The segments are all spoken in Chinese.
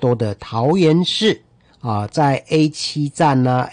多的桃园市在 A7 站呢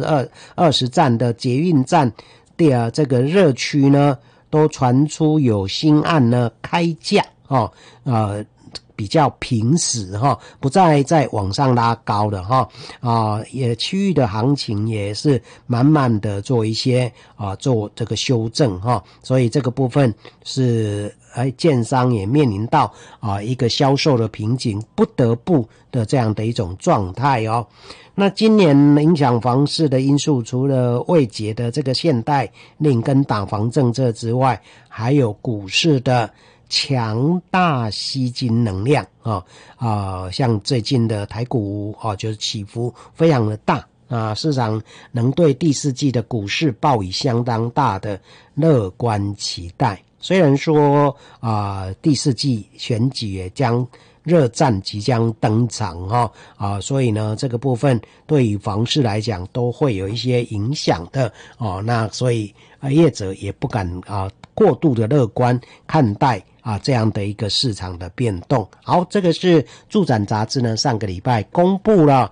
A20站的捷运站的这个热区呢，都传出有新案呢开价比较平时不再在往上拉高的也区域的行情也是慢慢的做一些做这个修正所以这个部分是建商也面临到一个销售的瓶颈，不得不的这样的一种状态那今年影响房市的因素，除了未解的这个限贷令跟打房政策之外，还有股市的强大吸金能量像最近的台股就是起伏非常的大市场能对第四季的股市抱以相当大的乐观期待。虽然说第四季选举也将热战即将登场所以呢这个部分对于房市来讲都会有一些影响的那所以业者也不敢过度的乐观看待这样的一个市场的变动。好，这个是住展杂志呢上个礼拜公布了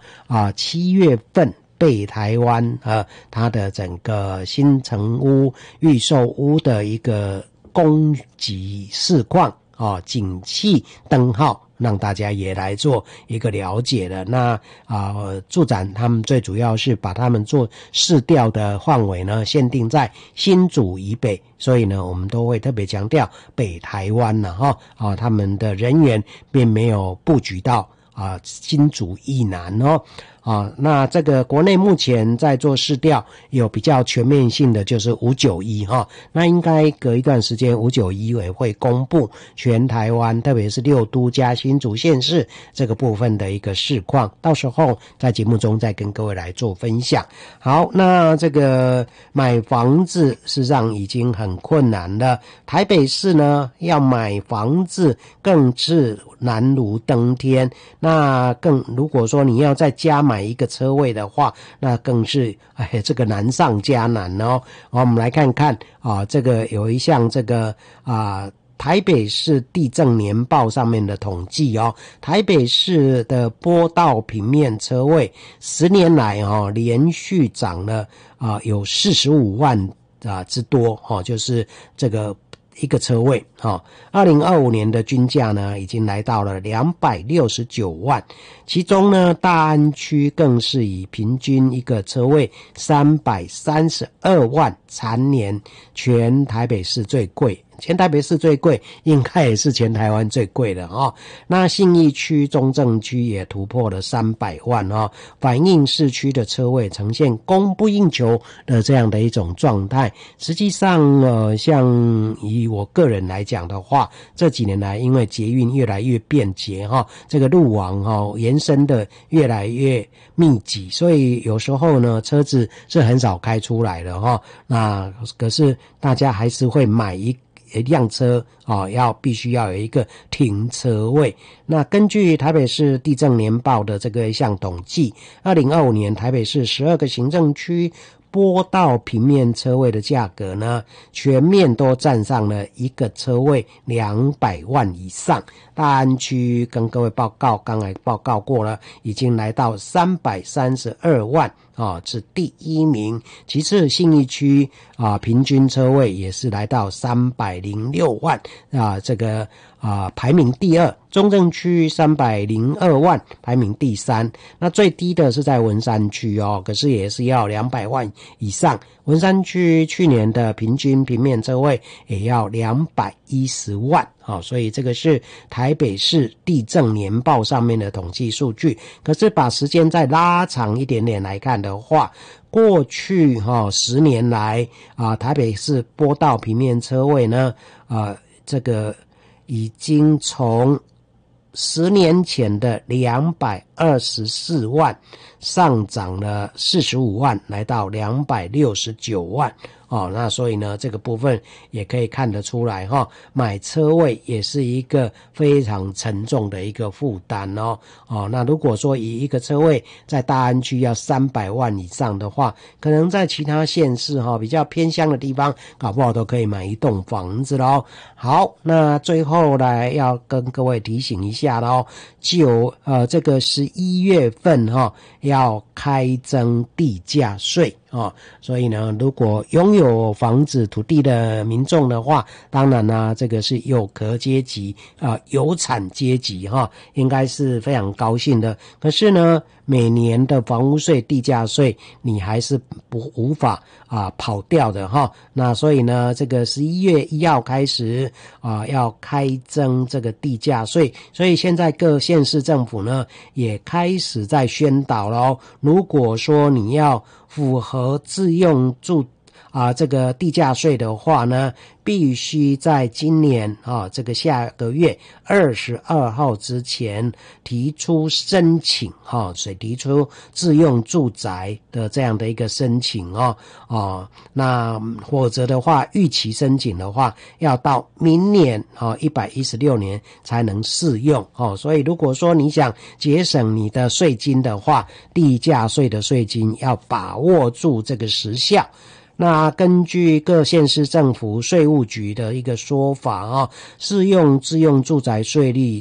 7月份北台湾它的整个新成屋预售屋的一个供给市况景气灯号，让大家也来做一个了解的。那住展他们最主要是把他们做市调的范围呢限定在新竹以北，所以呢我们都会特别强调北台湾他们的人员并没有布局到新竹以南那这个国内目前在做市调有比较全面性的就是591那应该隔一段时间591也会公布全台湾特别是6都加新竹县市这个部分的一个市况，到时候在节目中再跟各位来做分享。好，那这个买房子事实上已经很困难了，台北市呢要买房子更是难如登天，那更如果说你要再加买一个车位的话，那更是这个难上加难我们来看看这个有一项这个台北市地政年报上面的统计台北市的坡道平面车位10年来连续涨了有45万之多就是这个一个车位2025年的均价呢已经来到了269万，其中呢大安区更是以平均一个车位332万蝉联全台北市最贵，全台北市最贵应该也是全台湾最贵的那信义区中正区也突破了300万反映市区的车位呈现供不应求的这样的一种状态。实际上像以我个人来讲的话，这几年来因为捷运越来越便捷这个路网延伸的越来越密集，所以有时候呢车子是很少开出来的那可是大家还是会买一辆车必须要有一个停车位。那根据台北市地政年报的这个一项统计，2025年台北市12个行政区坡道平面车位的价格呢，全面都站上了一个车位200万以上。大安区跟各位刚才报告过了，已经来到332万是第一名。其次信义区平均车位也是来到306万这个排名第二。中正区302万排名第三，那最低的是在文山区可是也是要200万以上。文山区去年的平均平面车位也要210万所以这个是台北市地政年报上面的统计数据。可是把时间再拉长一点点来看的话，过去10年来台北市坡道平面车位呢这个已经从10年前的224万， 上涨了45万，来到269万。那所以呢，这个部分也可以看得出来买车位也是一个非常沉重的一个负担那如果说以一个车位在大安区要300万以上的话，可能在其他县市比较偏乡的地方，搞不好都可以买一栋房子咯。好，那最后来要跟各位提醒一下咯，这个11月份要开征地价税所以呢，如果拥有房子土地的民众的话，当然呢，这个是有壳阶级有产阶级应该是非常高兴的。可是呢，每年的房屋税、地价税，你还是无法跑掉的那所以呢，这个11月1号开始要开征这个地价税，所以现在各县市政府呢也开始在宣导咯。如果说你要符合自用这个地价税的话呢，必须在今年这个下个月22号之前提出申请所以提出自用住宅的这样的一个申请那否则的话，逾期申请的话，要到明年116年才能适用所以如果说你想节省你的税金的话，地价税的税金要把握住这个时效。那根据各县市政府税务局的一个说法适用自用住宅税率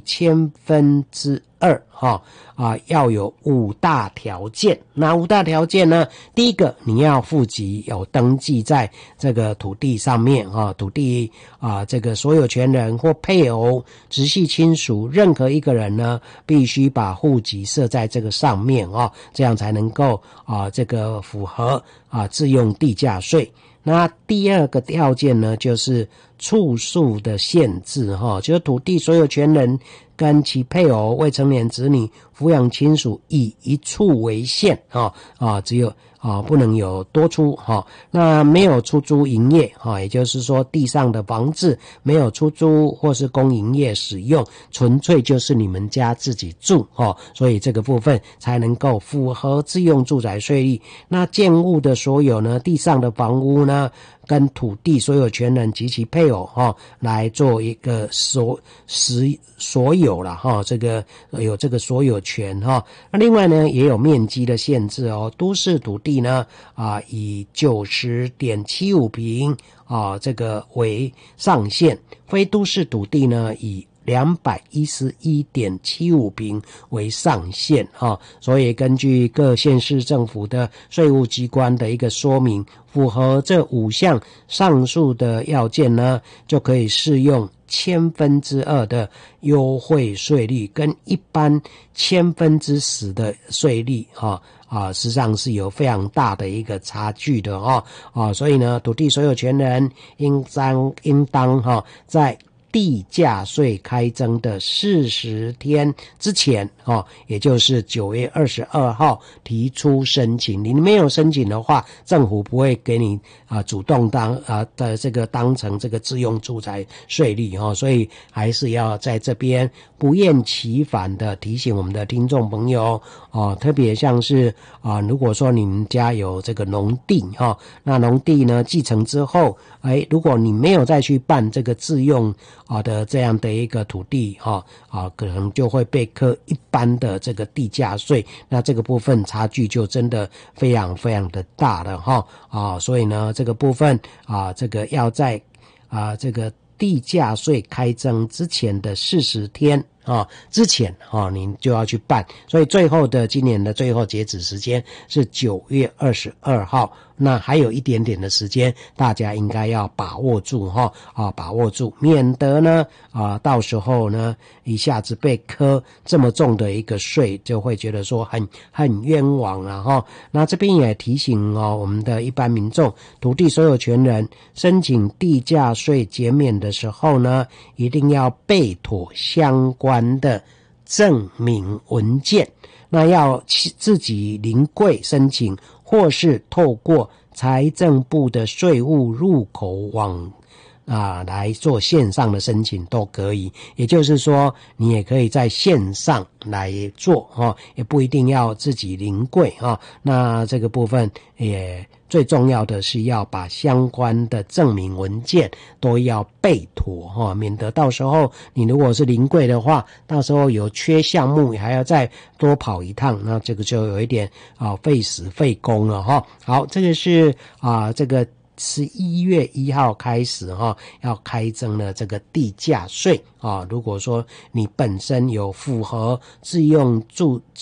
2%要有5大条件。那5大条件呢，第一个，你要户籍有登记在这个土地上面土地这个所有权人或配偶、直系亲属任何一个人呢，必须把户籍设在这个上面这样才能够这个符合自用地价税。那第二个条件呢，就是处数的限制就是土地所有权人跟其配偶、未成年子女、抚养亲属以1处为限只有不能有多处那没有出租营业也就是说地上的房子没有出租或是供营业使用，纯粹就是你们家自己住所以这个部分才能够符合自用住宅税率。那建物的所有呢，地上的房屋呢，跟土地所有权人及其配偶来做一个所有啦这个有这个所有权那另外呢，也有面积的限制都市土地呢以90.75坪这个为上限，非都市土地呢以211.75坪为上限所以根据各县市政府的税务机关的一个说明，符合这5项上述的要件呢，就可以适用2%的优惠税率，跟一般10%的税率实际上是有非常大的一个差距的所以呢，土地所有权人应当在地价税开征的40天之前也就是9月22号提出申请。你没有申请的话，政府不会给你主动当成这个自用住宅税率所以还是要在这边不厌其烦的提醒我们的听众朋友特别像是如果说你们家有这个农地那农地呢继承之后如果你没有再去办这个自用的这样的一个土地可能就会被课一般的这个地价税，那这个部分差距就真的非常非常的大了所以呢，这个部分这个要在这个地价税开征之前的40天之前您就要去办，所以今年的最后截止时间是9月22号，那还有一点点的时间，大家应该要把握住把握住，免得呢到时候呢一下子被课这么重的一个税，就会觉得说很冤枉那这边也提醒我们的一般民众，土地所有权人申请地价税减免的时候呢，一定要备妥相关的证明文件，那要自己临柜申请，或是透过财政部的税务入口网来做线上的申请都可以，也就是说你也可以在线上来做也不一定要自己临柜那这个部分也最重要的是要把相关的证明文件都要备妥免得到时候你如果是临柜的话，到时候有缺项目还要再多跑一趟，那这个就有一点费时费工了好，这个是这个11月1号开始要开征了这个地价税如果说你本身有符合自用